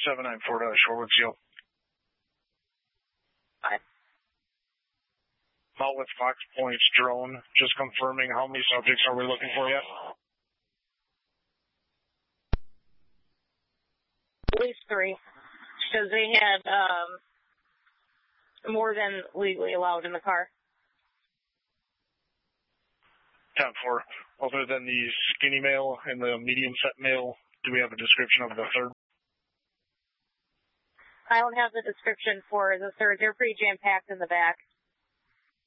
794 Shorewood Seal. Hi. Out with Fox Point's drone, just confirming how many subjects are we looking for yet? At least 3, because they had more than legally allowed in the car. 10-4. Other than the skinny male and the medium set male, do we have a description of the third? I don't have the description for the third. They're pretty jam-packed in the back.